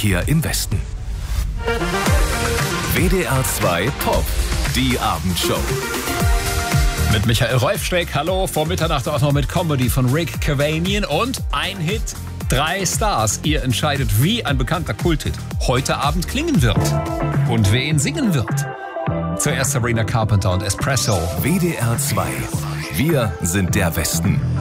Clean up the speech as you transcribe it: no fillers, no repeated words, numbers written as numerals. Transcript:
Verkehr im Westen. WDR 2 Pop, die Abendshow. Mit Michael Rolfschweck, hallo, vor Mitternacht auch noch mit Comedy von Rick Cavanian und ein Hit, 3 Stars. Ihr entscheidet, wie ein bekannter Kulthit heute Abend klingen wird und wer ihn singen wird. Zuerst Sabrina Carpenter und Espresso. WDR 2, wir sind der Westen.